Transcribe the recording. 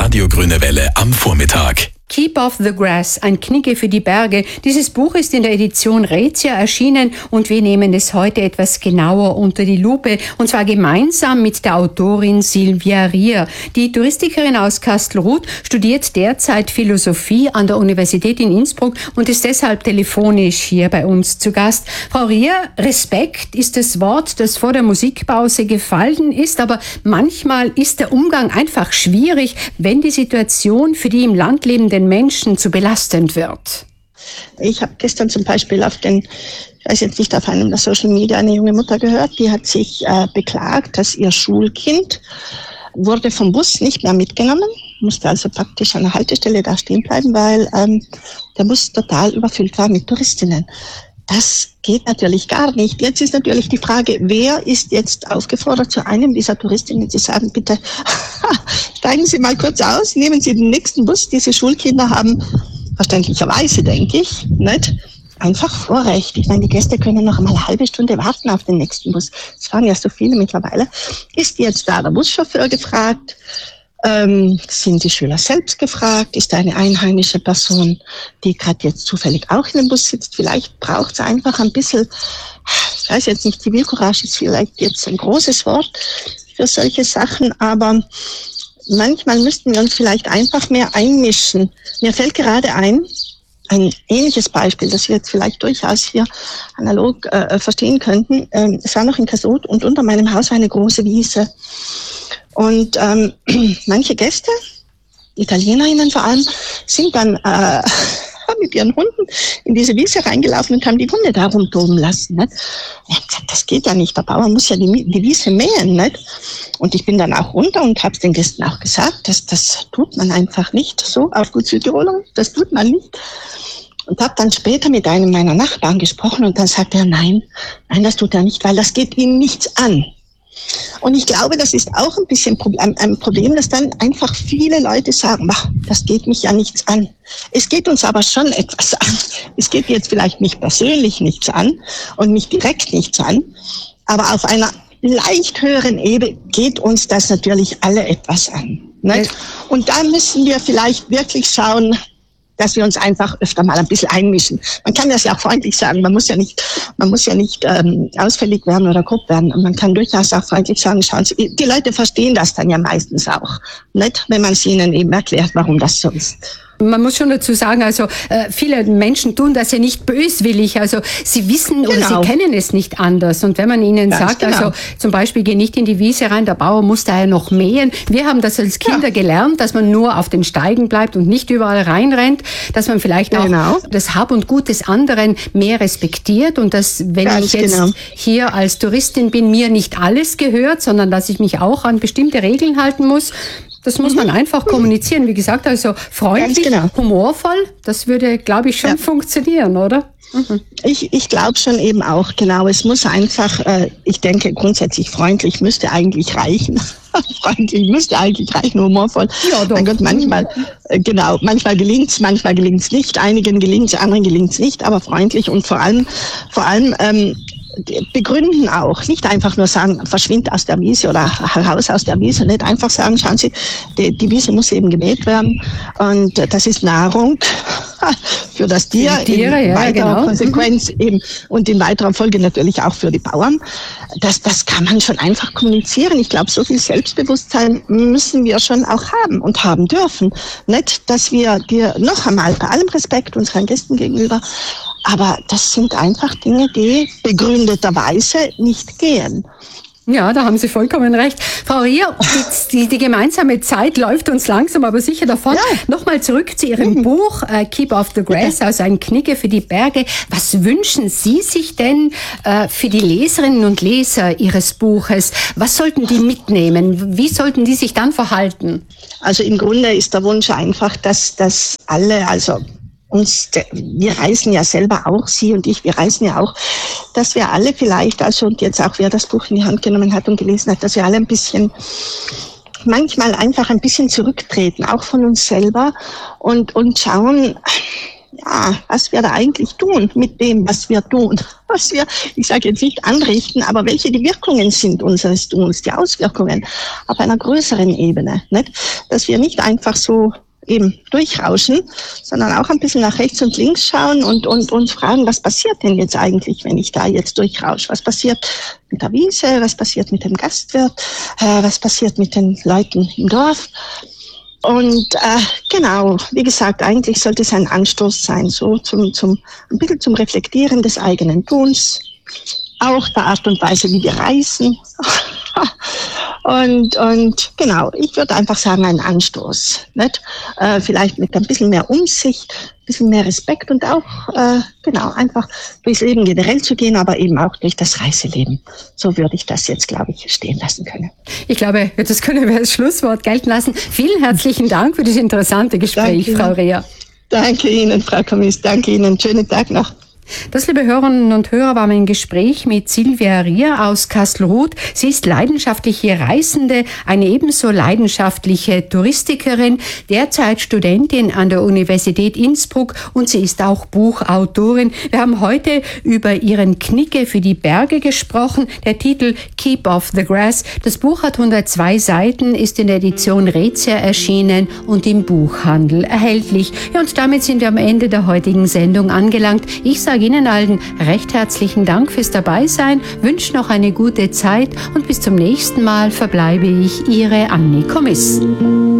Radio Grüne Welle am Vormittag. Keep Off the Grass, ein Knigge für die Berge. Dieses Buch ist in der Edition Raetia erschienen und wir nehmen es heute etwas genauer unter die Lupe. Und zwar gemeinsam mit der Autorin Silvia Rier. Die Touristikerin aus Kastelruth studiert derzeit Philosophie an der Universität in Innsbruck und ist deshalb telefonisch hier bei uns zu Gast. Frau Rier, Respekt ist das Wort, das vor der Musikpause gefallen ist, aber manchmal ist der Umgang einfach schwierig, wenn die Situation für die im Land lebenden Menschen zu belastend wird. Ich habe gestern zum Beispiel auf einem der Social Media eine junge Mutter gehört, die hat sich beklagt, dass ihr Schulkind wurde vom Bus nicht mehr mitgenommen, musste also praktisch an der Haltestelle da stehen bleiben, weil der Bus total überfüllt war mit Touristinnen. Das geht natürlich gar nicht. Jetzt ist natürlich die Frage, wer ist jetzt aufgefordert, zu einem dieser Touristinnen zu sagen, bitte steigen Sie mal kurz aus, nehmen Sie den nächsten Bus. Diese Schulkinder haben verständlicherweise, denke ich, nicht einfach Vorrecht. Ich meine, die Gäste können noch einmal eine halbe Stunde warten auf den nächsten Bus. Es fahren ja so viele mittlerweile. Ist jetzt da der Buschauffeur gefragt? Sind die Schüler selbst gefragt? Ist eine einheimische Person, die gerade jetzt zufällig auch in dem Bus sitzt? Vielleicht braucht es einfach ein bisschen, ich weiß jetzt nicht, Zivilcourage ist vielleicht jetzt ein großes Wort für solche Sachen, aber manchmal müssten wir uns vielleicht einfach mehr einmischen. Mir fällt gerade ein ähnliches Beispiel, das wir jetzt vielleicht durchaus hier analog verstehen könnten. Es war noch in Kastelruth und unter meinem Haus war eine große Wiese. Und manche Gäste, Italienerinnen vor allem, sind dann mit ihren Hunden in diese Wiese reingelaufen und haben die Hunde da rumtoben lassen. Nicht? Ich habe gesagt, das geht ja nicht, der Bauer muss ja die Wiese mähen. Nicht? Und ich bin dann auch runter und habe es den Gästen auch gesagt, das tut man einfach nicht so, auf gut Südtiroler, das tut man nicht. Und habe dann später mit einem meiner Nachbarn gesprochen und dann sagte er, nein, das tut er nicht, weil das geht ihm nichts an. Und ich glaube, das ist auch ein bisschen ein Problem, dass dann einfach viele Leute sagen, das geht mich ja nichts an. Es geht uns aber schon etwas an. Es geht jetzt vielleicht mich persönlich nichts an und mich direkt nichts an, aber auf einer leicht höheren Ebene geht uns das natürlich alle etwas an. Nicht? Und da müssen wir vielleicht wirklich schauen, dass wir uns einfach öfter mal ein bisschen einmischen. Man kann das ja auch freundlich sagen. Man muss ja nicht ausfällig werden oder grob werden. Und man kann durchaus auch freundlich sagen, schauen Sie, die Leute verstehen das dann ja meistens auch. Nicht, wenn man es ihnen eben erklärt, warum das so ist. Man muss schon dazu sagen, also viele Menschen tun das ja nicht böswillig, also sie wissen oder sie kennen es nicht anders. Und wenn man ihnen sagt, also zum Beispiel, geh nicht in die Wiese rein, der Bauer muss da ja noch mähen. Wir haben das als Kinder gelernt, dass man nur auf den Steigen bleibt und nicht überall reinrennt, dass man vielleicht auch das Hab und Gut des anderen mehr respektiert und dass, wenn ich jetzt hier als Touristin bin, mir nicht alles gehört, sondern dass ich mich auch an bestimmte Regeln halten muss. Das muss man einfach kommunizieren. Wie gesagt, also freundlich, humorvoll, das würde, glaube ich, schon funktionieren, oder? Mhm. Ich glaube schon eben auch, genau. Es muss einfach, ich denke grundsätzlich freundlich müsste eigentlich reichen. Freundlich müsste eigentlich reichen, humorvoll. Ja, doch. Mein Gott, manchmal gelingt's, manchmal gelingt's nicht. Einigen gelingt's, anderen gelingt's nicht, aber freundlich und vor allem begründen auch, nicht einfach nur sagen, verschwind aus der Wiese oder heraus aus der Wiese, nicht einfach sagen, schauen Sie, die Wiese muss eben gemäht werden und das ist Nahrung für das Tier, für die Tiere, in weiterer Konsequenz eben und in weiterer Folge natürlich auch für die Bauern. Das kann man schon einfach kommunizieren. Ich glaube, so viel Selbstbewusstsein müssen wir schon auch haben und haben dürfen. Nicht, dass wir dir noch einmal bei allem Respekt unseren Gästen gegenüber, aber das sind einfach Dinge, die begründeterweise nicht gehen. Ja, da haben Sie vollkommen recht. Frau Rier, die gemeinsame Zeit läuft uns langsam, aber sicher davon. Ja. Nochmal zurück zu Ihrem Buch, Keep Off the Grass, also ein Knigge für die Berge. Was wünschen Sie sich denn für die Leserinnen und Leser Ihres Buches? Was sollten die mitnehmen? Wie sollten die sich dann verhalten? Also im Grunde ist der Wunsch einfach, dass alle, wir reisen ja selber auch, Sie und ich, wir reisen ja auch, dass wir alle vielleicht, also und jetzt auch wer das Buch in die Hand genommen hat und gelesen hat, dass wir alle manchmal einfach ein bisschen zurücktreten, auch von uns selber und schauen, was wir da eigentlich tun mit dem, was wir tun. Was wir, ich sage jetzt nicht anrichten, aber welche die Wirkungen sind unseres Tuns, die Auswirkungen auf einer größeren Ebene. Nicht? Dass wir nicht einfach so eben durchrauschen, sondern auch ein bisschen nach rechts und links schauen und uns fragen, was passiert denn jetzt eigentlich, wenn ich da jetzt durchrausche? Was passiert mit der Wiese? Was passiert mit dem Gastwirt? Was passiert mit den Leuten im Dorf? Und genau, wie gesagt, eigentlich sollte es ein Anstoß sein, so ein bisschen zum Reflektieren des eigenen Tuns, auch der Art und Weise, wie wir reisen. Und genau, ich würde einfach sagen, ein Anstoß, nicht? Vielleicht mit ein bisschen mehr Umsicht, ein bisschen mehr Respekt und auch, genau, einfach durchs Leben generell zu gehen, aber eben auch durch das Reiseleben. So würde ich das jetzt, glaube ich, stehen lassen können. Ich glaube, das können wir als Schlusswort gelten lassen. Vielen herzlichen Dank für das interessante Gespräch, Danke. Frau Reher. Danke Ihnen, Frau Kommis. Danke Ihnen. Schönen Tag noch. Das, liebe Hörerinnen und Hörer, war mein Gespräch mit Silvia Reher aus Kastelruth. Sie ist leidenschaftliche Reisende, eine ebenso leidenschaftliche Touristikerin, derzeit Studentin an der Universität Innsbruck und sie ist auch Buchautorin. Wir haben heute über ihren Knigge für die Berge gesprochen. Der Titel Keep Off the Grass. Das Buch hat 102 Seiten, ist in der Edition Raetia erschienen und im Buchhandel erhältlich. Ja, und damit sind wir am Ende der heutigen Sendung angelangt. Ich sage Ihnen allen recht herzlichen Dank fürs Dabeisein, wünsche noch eine gute Zeit und bis zum nächsten Mal verbleibe ich Ihre Anni Kommis.